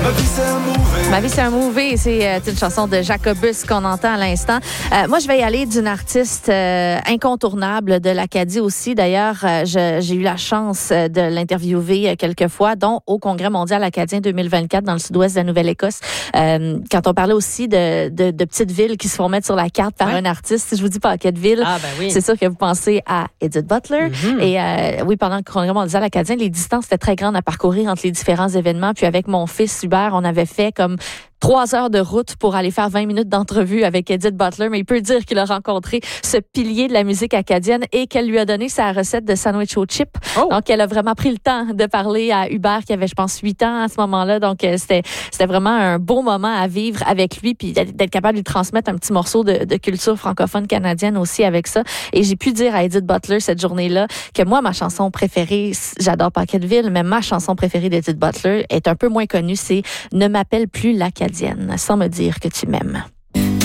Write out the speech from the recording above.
Ma vie, c'est un movie. C'est une chanson de Jacobus qu'on entend à l'instant. Moi, je vais y aller d'une artiste incontournable de l'Acadie aussi. D'ailleurs, j'ai eu la chance de l'interviewer quelques fois, dont au Congrès mondial acadien 2024 dans le sud-ouest de la Nouvelle-Écosse. Quand on parlait aussi de petites villes qui se font mettre sur la carte par un artiste, si je vous dis Pocketville, c'est sûr que vous pensez à Edith Butler. Et oui, pendant le Congrès mondial acadien, les distances étaient très grandes à parcourir entre les différents événements. Puis avec mon fils Hubert, on avait fait comme 3 heures de route pour aller faire 20 minutes d'entrevue avec Edith Butler, mais il peut dire qu'il a rencontré ce pilier de la musique acadienne et qu'elle lui a donné sa recette de sandwich au chip. Donc, elle a vraiment pris le temps de parler à Hubert, qui avait, je pense, 8 ans à ce moment-là. Donc, c'était vraiment un beau moment à vivre avec lui, puis d'être capable de lui transmettre un petit morceau de culture francophone canadienne aussi avec ça. Et j'ai pu dire à Edith Butler cette journée-là que moi, ma chanson préférée, j'adore Pocketville, mais ma chanson préférée d'Edith Butler est un peu moins connue, c'est « Ne m'appelle plus l'Acadienne », sans me dire que tu m'aimes.